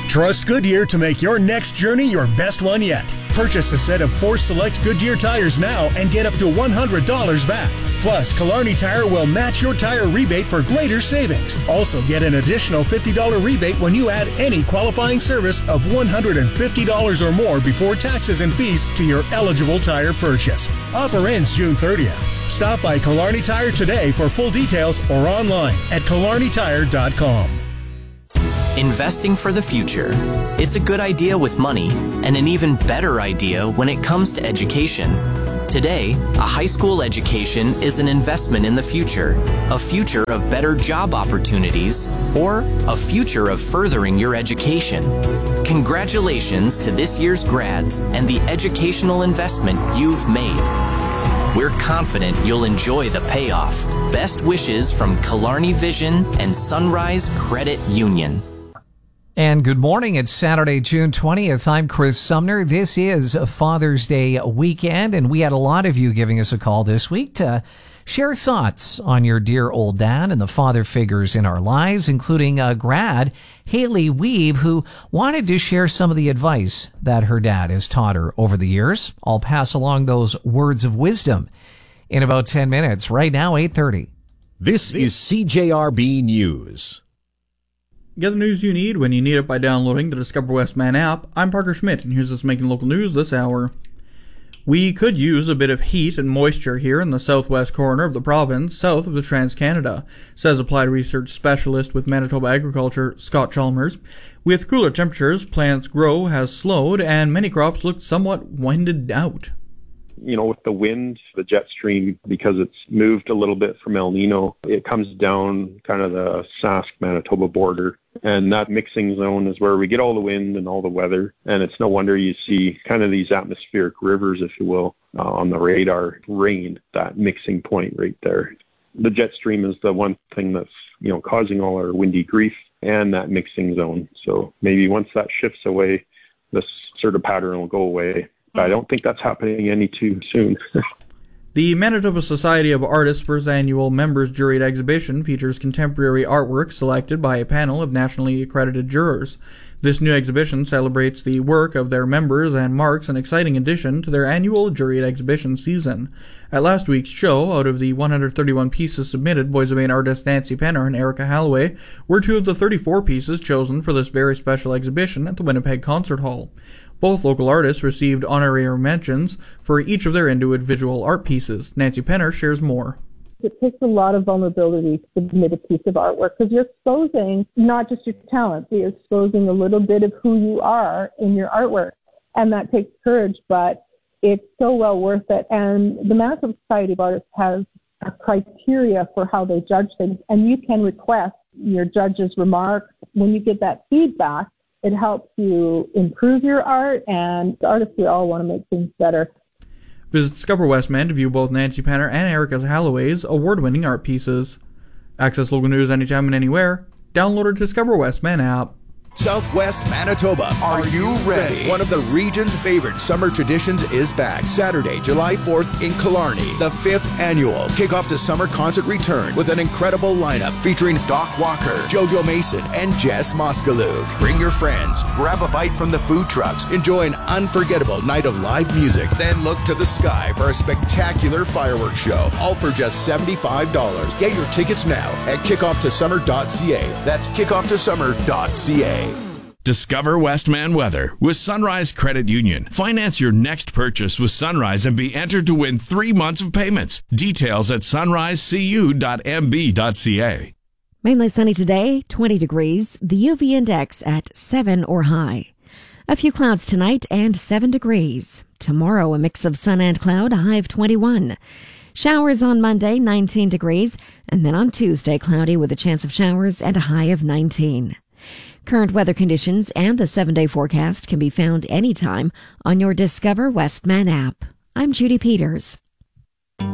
Trust Goodyear to make your next journey your best one yet. Purchase a set of 4 select Goodyear tires now and get up to $100 back. Plus, Killarney Tire will match your tire rebate for greater savings. Also, get an additional $50 rebate when you add any qualifying service of $150 or more before taxes and fees to your eligible tire purchase. Offer ends June 30th. Stop by Killarney Tire today for full details or online at killarneytire.com. Investing for the future. It's a good idea with money, and an even better idea when it comes to education. Today, a high school education is an investment in the future, a future of better job opportunities, or a future of furthering your education. Congratulations to this year's grads and the educational investment you've made. We're confident you'll enjoy the payoff. Best wishes from Killarney Vision and Sunrise Credit Union. And good morning. It's Saturday, June 20th. I'm Chris Sumner. This is Father's Day weekend, and we had a lot of you giving us a call this week to share thoughts on your dear old dad and the father figures in our lives, including grad Haley Weeb, who wanted to share some of the advice that her dad has taught her over the years. I'll pass along those words of wisdom in about 10 minutes. Right now, 8:30. This is CJRB News. Get the news you need when you need it by downloading the Discover Westman app. I'm Parker Schmidt, and here's what's making local news this hour. We could use a bit of heat and moisture here in the southwest corner of the province, south of the Trans-Canada, says applied research specialist with Manitoba Agriculture, Scott Chalmers. With cooler temperatures, plants grow has slowed, and many crops look somewhat winded out. You know, with the wind, the jet stream, because it's moved a little bit from El Nino, it comes down kind of the Sask-Manitoba border. And that mixing zone is where we get all the wind and all the weather. And it's no wonder you see kind of these atmospheric rivers, if you will, on the radar rain, that mixing point right there. The jet stream is the one thing that's, causing all our windy grief and that mixing zone. So maybe once that shifts away, this sort of pattern will go away. I don't think that's happening any too soon. The Manitoba Society of Artists' first annual members juried exhibition features contemporary artwork selected by a panel of nationally accredited jurors. This new exhibition celebrates the work of their members and marks an exciting addition to their annual juried exhibition season. At last week's show, out of the 131 pieces submitted, Boys of Maine artists Nancy Penner and Erica Halloway were 2 of the 34 pieces chosen for this very special exhibition at the Winnipeg Concert Hall. Both local artists received honorary mentions for each of their individual art pieces. Nancy Penner shares more. It takes a lot of vulnerability to submit a piece of artwork because you're exposing not just your talent, but you're exposing a little bit of who you are in your artwork. And that takes courage, but it's so well worth it. And the Manitoba Society of Artists has a criteria for how they judge things, and you can request your judge's remarks. When you get that feedback, it helps you improve your art, and artists, we all want to make things better. Visit Discover Westman to view both Nancy Penner and Erica Halloway's award-winning art pieces. Access local news anytime and anywhere. Download our Discover Westman app. Southwest Manitoba, are you ready? One of the region's favorite summer traditions is back. Saturday, July 4th in Killarney. The 5th annual Kickoff to Summer concert return with an incredible lineup featuring Doc Walker, Jojo Mason, and Jess Moskaluk. Bring your friends, grab a bite from the food trucks, enjoy an unforgettable night of live music, then look to the sky for a spectacular fireworks show, all for just $75. Get your tickets now at kickofftosummer.ca. That's kickofftosummer.ca. Discover Westman weather with Sunrise Credit Union. Finance your next purchase with Sunrise and be entered to win 3 months of payments. Details at sunrisecu.mb.ca. Mainly sunny today, 20 degrees. The UV index at 7 or high. A few clouds tonight and 7 degrees. Tomorrow, a mix of sun and cloud, a high of 21. Showers on Monday, 19 degrees. And then on Tuesday, cloudy with a chance of showers and a high of 19. Current weather conditions and the 7-day forecast can be found anytime on your Discover Westman app. I'm Judy Peters.